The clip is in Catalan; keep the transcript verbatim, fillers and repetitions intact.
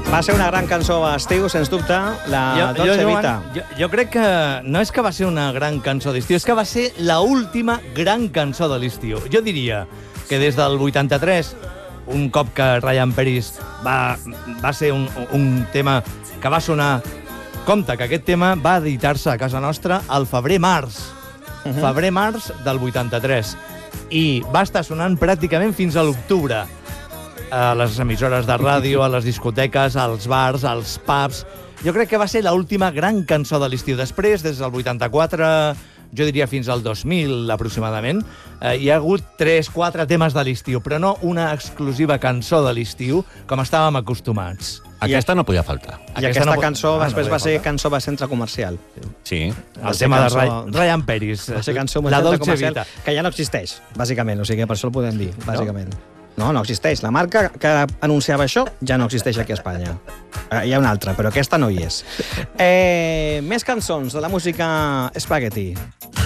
Va ser una gran cançó d'estiu, sens dubte, la Jo, jo, Dolce Joan, Vita. jo, jo crec que no és que va ser una gran cançó d'estiu, és que va ser la última gran cançó de l'estiu. Jo diria que des del vuitanta-tres, un cop que Ryan Peris va, va ser un, un tema que va sonar... Compte que aquest tema va editar-se a casa nostra al febrer-març. Uh -huh. Febrer-març del vuitanta-tres. I va estar sonant pràcticament fins a l'octubre. A les emissores de ràdio, a les discoteques, als bars, als pubs. Jo crec que va ser l'última gran cançó de l'estiu. Després, des del vuitanta-quatre, jo diria fins al dos mil aproximadament, eh, hi ha hagut tres quatre temes de l'estiu, però no una exclusiva cançó de l'estiu com estàvem acostumats. Aquesta no podia faltar. I aquesta, aquesta no... cançó ah, després no va ser faltar. cançó de centre comercial. Sí. El tema cançó... de Ray, Ryan Peris. Va ser cançó de la centre Dolce comercial, Vita. que ja no existeix, bàsicament. O sigui, per això el podem dir, bàsicament. No, no, no existeix. La marca que anunciava això ja no existeix aquí a Espanya. Eh, hi ha una altra, però aquesta no hi és. Eh, més cançons de la música Spaghetti.